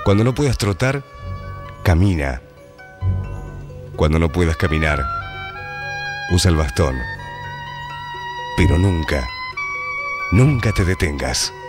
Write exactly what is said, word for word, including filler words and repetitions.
Cuando no puedas trotar, camina. Cuando no puedas caminar, usa el bastón. Pero nunca, nunca te detengas.